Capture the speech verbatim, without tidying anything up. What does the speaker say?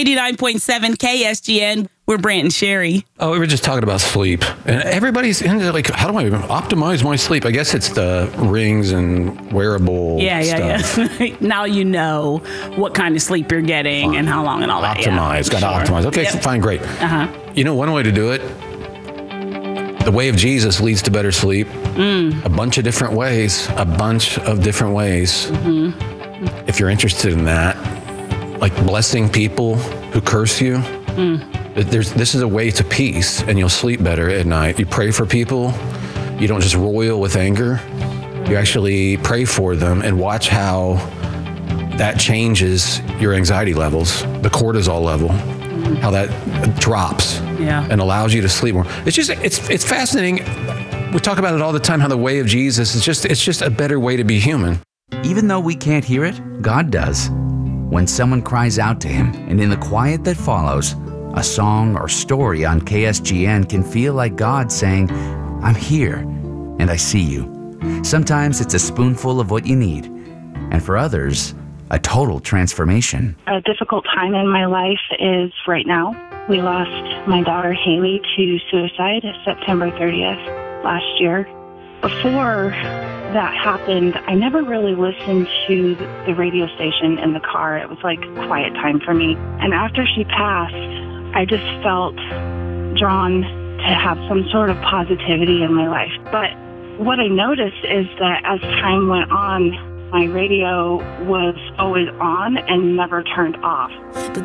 eighty-nine point seven K S G N. We're Brant and Sherry. Oh, we were just talking about sleep. And everybody's into like, how do I optimize my sleep? I guess it's the rings and wearable Yeah, yeah, stuff. yeah. Now you know what kind of sleep you're getting Fine. and how long and all that. Optimize. Yeah, Got to sure. optimize. Okay, Yep. fine, great. Uh-huh. You know, one way to do it, the way of Jesus leads to better sleep. Mm. A bunch of different ways. A bunch of different ways. Mm-hmm. If you're interested in that, like blessing people who curse you. Mm. There's, this is a way to peace, and you'll sleep better at night. You pray for people. You don't just roil with anger. You actually pray for them and watch how that changes your anxiety levels, the cortisol level, mm. how that drops yeah. and allows you to sleep more. It's just, it's it's fascinating. We talk about it all the time, how the way of Jesus is just, it's just a better way to be human. Even though we can't hear it, God does. When someone cries out to Him, and in the quiet that follows, a song or story on K S G N can feel like God saying, I'm here, and I see you. Sometimes it's a spoonful of what you need, and for others, a total transformation. A difficult time in my life is right now. We lost my daughter Haley to suicide September thirtieth last year. Before that happened, I never really listened to the radio station in the car. It was like quiet time for me. And after she passed, I just felt drawn to have some sort of positivity in my life. But what I noticed is that as time went on, my radio was always on and never turned off.